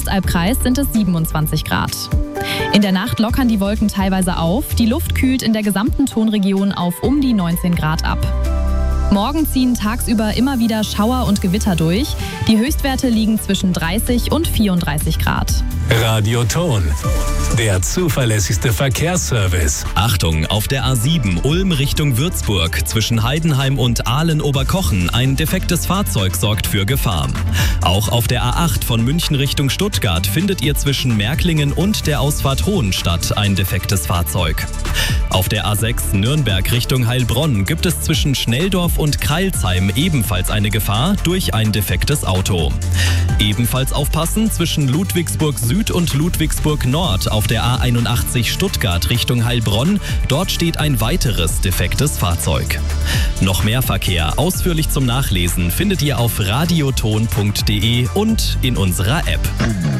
Ostalbkreis sind es 27 Grad. In der Nacht lockern die Wolken teilweise auf. Die Luft kühlt in der gesamten Tonregion auf um die 19 Grad ab. Morgen ziehen tagsüber immer wieder Schauer und Gewitter durch. Die Höchstwerte liegen zwischen 30 und 34 Grad. Radio Ton, der zuverlässigste Verkehrsservice. Achtung, auf der A7 Ulm Richtung Würzburg zwischen Heidenheim und Ahlen-Oberkochen ein defektes Fahrzeug sorgt für Gefahr. Auch auf der A8 von München Richtung Stuttgart findet ihr zwischen Märklingen und der Ausfahrt Hohenstadt ein defektes Fahrzeug. Auf der A6 Nürnberg Richtung Heilbronn gibt es zwischen Schnelldorf und Kreilsheim ebenfalls eine Gefahr durch ein defektes Auto. Ebenfalls aufpassen zwischen Ludwigsburg Süd und Ludwigsburg Nord auf der A81 Stuttgart Richtung Heilbronn. Dort steht ein weiteres defektes Fahrzeug. Noch mehr Verkehr ausführlich zum Nachlesen findet ihr auf radioton.de und in unserer App.